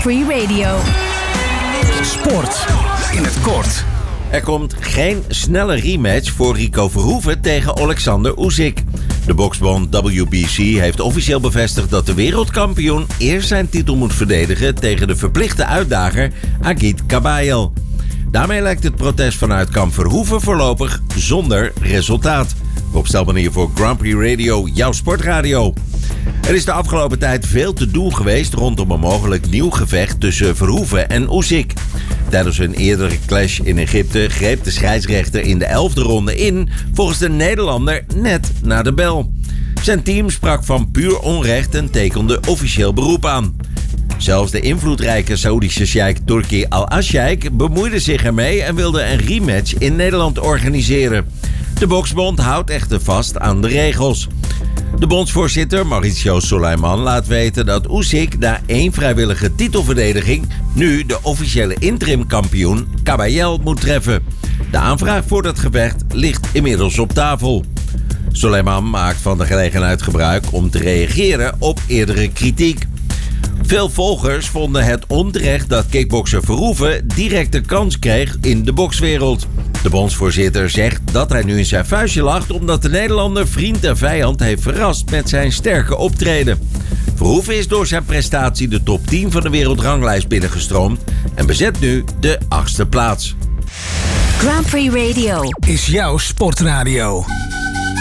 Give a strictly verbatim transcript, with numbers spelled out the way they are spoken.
Prix Radio. Sport in het kort. Er komt geen snelle rematch voor Rico Verhoeven tegen Alexander Usyk. De boksbond W B C heeft officieel bevestigd dat de wereldkampioen eerst zijn titel moet verdedigen tegen de verplichte uitdager Agit Kabayel. Daarmee lijkt het protest vanuit kamp Verhoeven voorlopig zonder resultaat. Rob Stelman hier voor Grand Prix Radio, jouw sportradio. Er is de afgelopen tijd veel te doen geweest rondom een mogelijk nieuw gevecht tussen Verhoeven en Usyk. Tijdens een eerdere clash in Egypte greep de scheidsrechter in de elfde ronde in, volgens de Nederlander net na de bel. Zijn team sprak van puur onrecht en tekende officieel beroep aan. Zelfs de invloedrijke Saoedische sheik Turki Al-Sheikh bemoeide zich ermee en wilde een rematch in Nederland organiseren. De boksbond houdt echter vast aan de regels. De bondsvoorzitter Mauricio Sulaiman laat weten dat Usyk na één vrijwillige titelverdediging nu de officiële interimkampioen Kabayel moet treffen. De aanvraag voor dat gevecht ligt inmiddels op tafel. Sulaiman maakt van de gelegenheid gebruik om te reageren op eerdere kritiek. Veel volgers vonden het onterecht dat kickbokser Verhoeven direct de kans kreeg in de bokswereld. De bondsvoorzitter zegt dat hij nu in zijn vuistje lacht omdat de Nederlander vriend en vijand heeft verrast met zijn sterke optreden. Verhoeven is door zijn prestatie de top tien van de wereldranglijst binnengestroomd en bezet nu de achtste plaats. Grand Prix Radio Is jouw sportradio.